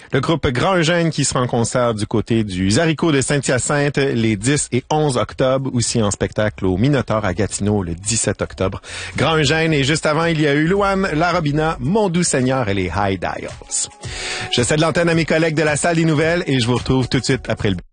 Le groupe Grand Eugène qui sera en concert du côté du Zaricot de Saint-Hyacinthe les 10 et 11 octobre, aussi en spectacle au Minotaure à Gatineau le 17 octobre. Grand Eugène, et juste avant, il y a eu Louane, La Robina, Mon Doux Seigneur et les High Dials. Je cède l'antenne à mes collègues de la salle des nouvelles et je vous retrouve tout de suite après le